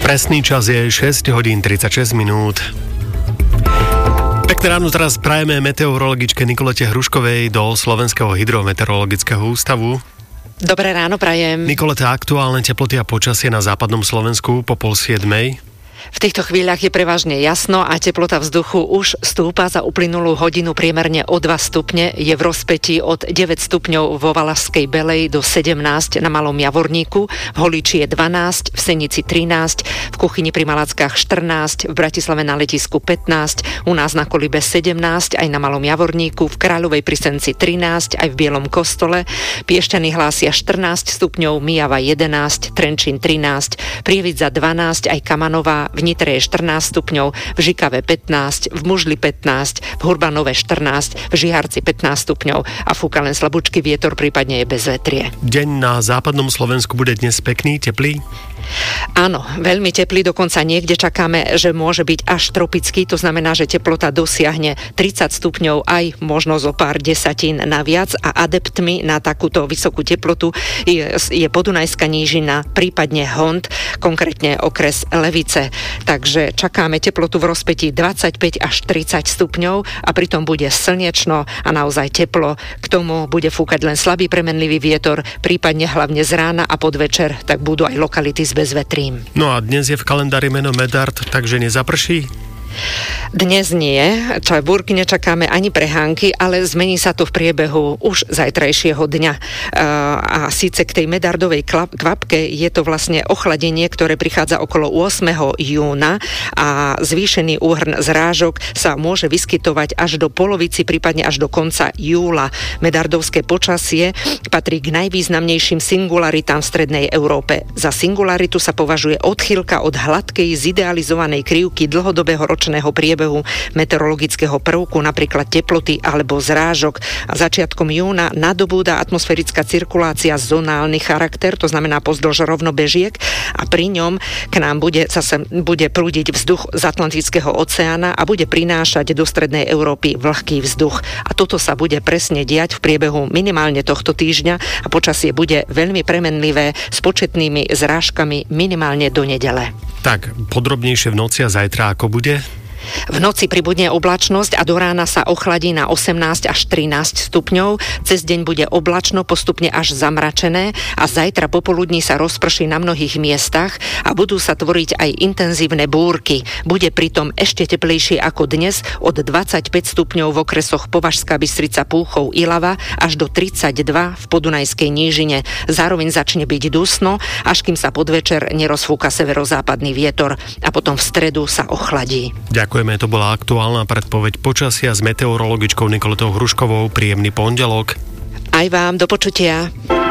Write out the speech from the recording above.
Presný čas je 6 hodín 36 minút. Pekné ráno teraz prajeme meteorologičke Nikolete Hruškovej do Slovenského hydrometeorologického ústavu. Dobré ráno prajem. Nikoleta, aktuálne teploty a počasie na západnom Slovensku po 6:30. V týchto chvíľach je prevažne jasno a teplota vzduchu už stúpa. Za uplynulú hodinu priemerne o 2 stupne. Je v rozpätí od 9 stupňov vo Valašskej Belej do 17 na Malom Javorníku. V Holíči je 12, v Senici 13, v Kuchyni pri Malackách 14, v Bratislave na letisku 15, u nás na Kolibe 17, aj na Malom Javorníku, v Kráľovej pri Senci 13, aj v Bielom Kostole. Piešťany hlásia 14 stupňov, Myjava 11, Trenčín 13, Prievidza 12, aj Kamanová, v Nitre je 14 stupňov, v Žikave 15, v Mužli 15, v Hurbanove 14, v Žiharci 15 stupňov a fúka len slabúčky vietor, prípadne je bezvetrie. Deň na západnom Slovensku bude dnes pekný, teplý? Áno, veľmi teplý, dokonca niekde čakáme, že môže byť až tropický, to znamená, že teplota dosiahne 30 stupňov aj možno zo pár desatín naviac a adeptmi na takúto vysokú teplotu je Podunajská nížina, prípadne Hont, konkrétne okres Levice. Takže čakáme teplotu v rozpätí 25 až 30 stupňov a pritom bude slnečno a naozaj teplo. K tomu bude fúkať len slabý premenlivý vietor, prípadne hlavne z rána a podvečer, tak budú aj lokality s bezvetrím. No a dnes je v kalendári meno Medard, takže nezaprší? Dnes nie, búrky nečakáme ani prehánky, ale zmení sa to v priebehu už zajtrajšieho dňa. A síce k tej medardovej kvapke je to vlastne ochladenie, ktoré prichádza okolo 8. júna a zvýšený úhrn zrážok sa môže vyskytovať až do polovici, prípadne až do konca júla. Medardovské počasie patrí k najvýznamnejším singularitám v strednej Európe. Za singularitu sa považuje odchýlka od hladkej, zidealizovanej krivky dlhodobého ročného priebehu meteorologického prvku, napríklad teploty alebo zrážok. A začiatkom júna nadobúda atmosférická cirkulácia zonálny charakter, to znamená pozdĺž rovnobežiek a pri ňom k nám bude prúdiť vzduch z Atlantického oceána a bude prinášať do strednej Európy vlhký vzduch. A toto sa bude presne diať v priebehu minimálne tohto týždňa a počasie bude veľmi premenlivé s početnými zrážkami minimálne do nedele. Tak, podrobnejšie v noci a zajtra ako bude? V noci pribudne oblačnosť a do rána sa ochladí na 18 až 13 stupňov. Cez deň bude oblačno, postupne až zamračené a zajtra popoludní sa rozprší na mnohých miestach a budú sa tvoriť aj intenzívne búrky. Bude pritom ešte teplejšie ako dnes, od 25 stupňov v okresoch Považská Bystrica, Púchov, Ilava až do 32 v Podunajskej nížine. Zároveň začne byť dusno, až kým sa podvečer nerozfúka severozápadný vietor a potom v stredu sa ochladí. Ďakujeme, to bola aktuálna predpoveď počasia s meteorologičkou Nikoletou Hruškovou. Príjemný pondelok. Aj vám, do počutia.